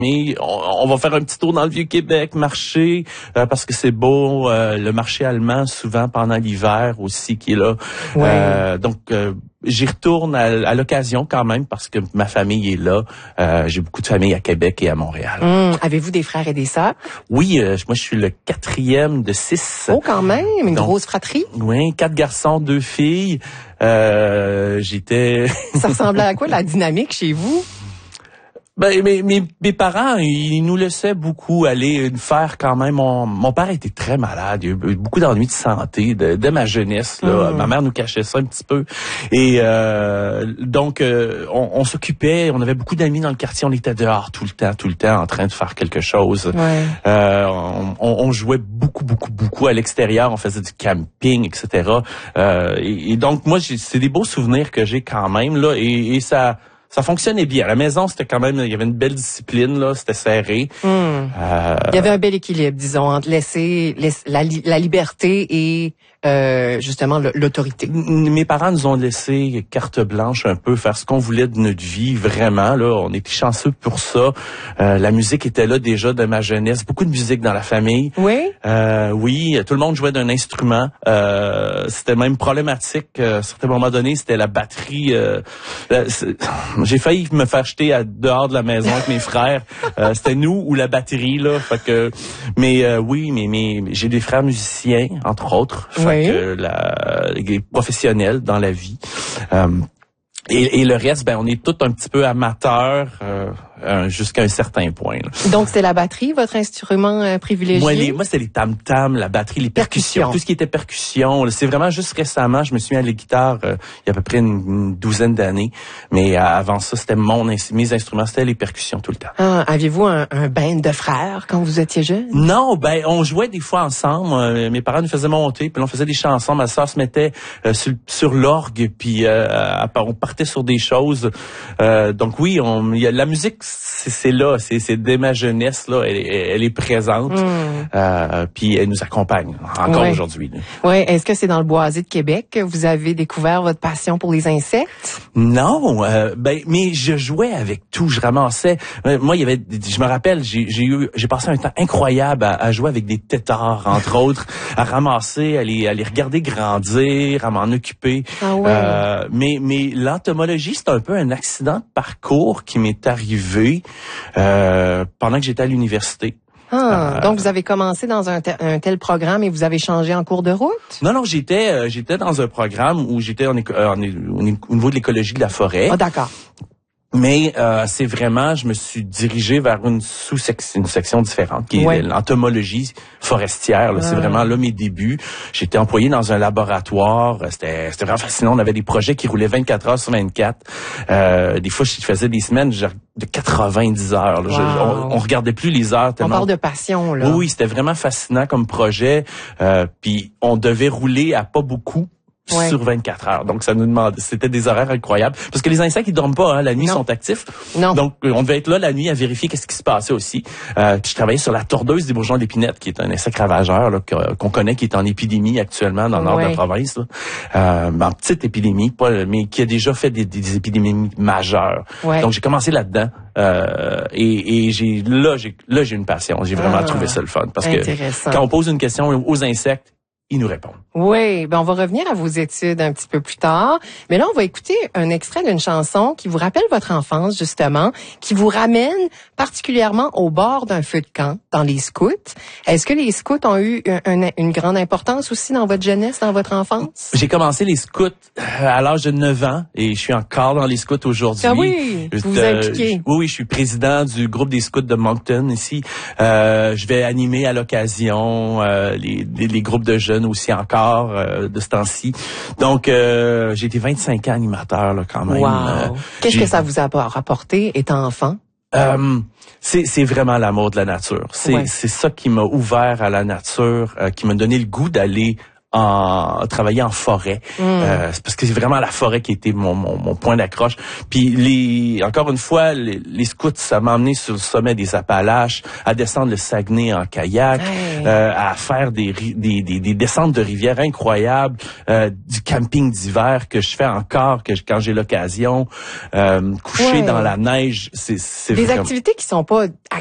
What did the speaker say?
Mais on va faire un petit tour dans le Vieux-Québec, marcher, parce que c'est beau. Le marché allemand, souvent pendant l'hiver aussi, qui est là. Ouais. Donc, j'y retourne à l'occasion quand même, parce que ma famille est là. J'ai beaucoup de famille à Québec et à Montréal. Avez-vous des frères et des sœurs? Oui, moi je suis le 4e de 6. Oh, quand même, une Donc, grosse fratrie. Oui, 4 garçons, 2 filles. J'étais... Ça ressemblait à quoi la dynamique chez vous? Ben, mes parents, ils nous laissaient beaucoup aller faire quand même. Mon père était très malade. Il y a eu beaucoup d'ennuis de santé dès ma jeunesse. Là. Ma mère nous cachait ça un petit peu. Et donc, on s'occupait. On avait beaucoup d'amis dans le quartier. On était dehors tout le temps en train de faire quelque chose. Ouais. On jouait beaucoup à l'extérieur. On faisait du camping, etc. Et donc, moi, c'est des beaux souvenirs que j'ai quand même. Là, et ça fonctionnait bien. À la maison, c'était quand même, il y avait une belle discipline, là, c'était serré. Il y avait un bel équilibre, disons, entre laisser la liberté et justement l'autorité. Mes parents nous ont laissé carte blanche un peu, faire ce qu'on voulait de notre vie, vraiment. Là, on était chanceux pour ça. La musique était là déjà de ma jeunesse. Beaucoup de musique dans la famille. Oui? Oui, tout le monde jouait d'un instrument. C'était même problématique. À un certain moment donné, c'était la batterie. J'ai failli me faire jeter dehors de la maison avec mes frères. C'était nous ou la batterie, là. Fait que, oui, mais j'ai des frères musiciens, entre autres. Fait que les professionnels dans la vie. Et le reste, ben, on est tous un petit peu amateurs jusqu'à un certain point. Là. Donc, c'est la batterie, votre instrument privilégié? Moi, c'est les tam-tams, la batterie, les percussions. Tout ce qui était percussion. C'est vraiment juste récemment, je me suis mis à la guitare il y a à peu près une douzaine d'années. Mais avant ça, c'était mes instruments, c'était les percussions tout le temps. Ah, aviez-vous un band de frères quand vous étiez jeune? Non, ben, on jouait des fois ensemble. Mes parents nous faisaient monter, puis on faisait des chansons. Ma sœur se mettait sur l'orgue, puis on partait sur des choses. Donc oui, la musique, c'est là, c'est dès ma jeunesse là, elle est présente, puis elle nous accompagne encore aujourd'hui. Oui, est-ce que c'est dans le boisé de Québec que vous avez découvert votre passion pour les insectes? Non, mais je jouais avec tout, je ramassais. Moi, je me rappelle, j'ai passé un temps incroyable à jouer avec des têtards, entre autres, à ramasser, à les regarder grandir, à m'en occuper. Ah ouais. Mais l'entomologie, c'est un peu un accident de parcours qui m'est arrivé pendant que j'étais à l'université. Donc vous avez commencé dans un tel programme et vous avez changé en cours de route? Non, j'étais dans un programme où j'étais au niveau de l'écologie de la forêt. Ah, d'accord. Mais c'est vraiment, je me suis dirigé vers une section différente, qui est l'entomologie forestière. Là. C'est vraiment là mes débuts. J'étais employé dans un laboratoire. C'était vraiment fascinant. On avait des projets qui roulaient 24 heures sur 24. Des fois, je faisais des semaines de 90 heures. Là. On regardait plus les heures tellement. On parle de passion, là. Oui, c'était vraiment fascinant comme projet. Puis on devait rouler à pas beaucoup. Sur 24 heures. Donc, ça nous demandait, c'était des horaires incroyables. Parce que les insectes, ils dorment pas, hein, la nuit, ils sont actifs. Non. Donc, on devait être là la nuit à vérifier qu'est-ce qui se passait aussi. Je travaillais sur la tordeuse des bourgeons d'épinette, qui est un insecte ravageur, là, qu'on connaît, qui est en épidémie actuellement dans le nord de la province, là. En petite épidémie, mais qui a déjà fait des épidémies majeures. Ouais. Donc, j'ai commencé là-dedans. Et j'ai une passion. J'ai vraiment trouvé ça le fun. Parce que quand on pose une question aux insectes, ils nous répondent. Oui, on va revenir à vos études un petit peu plus tard. Mais là, on va écouter un extrait d'une chanson qui vous rappelle votre enfance, justement, qui vous ramène particulièrement au bord d'un feu de camp, dans les scouts. Est-ce que les scouts ont eu une grande importance aussi dans votre jeunesse, dans votre enfance? J'ai commencé les scouts à l'âge de 9 ans et je suis encore dans les scouts aujourd'hui. Ah oui, vous vous impliquez. Oui, je suis président du groupe des scouts de Moncton ici. Je vais animer à l'occasion les groupes de jeunes aussi encore de ce temps-ci. Donc, j'ai été 25 ans animateur là, quand même. Wow. Qu'est-ce que ça vous a rapporté étant enfant? C'est vraiment l'amour de la nature. C'est ça qui m'a ouvert à la nature, qui m'a donné le goût d'aller travailler en forêt. C'est parce que c'est vraiment la forêt qui était mon point d'accroche. Puis encore une fois, les scouts, ça m'a emmené sur le sommet des Appalaches, à descendre le Saguenay en kayak, à faire des descentes de rivières incroyables, du camping d'hiver que je fais encore quand j'ai l'occasion, coucher dans la neige, c'est des vraiment... activités qui sont pas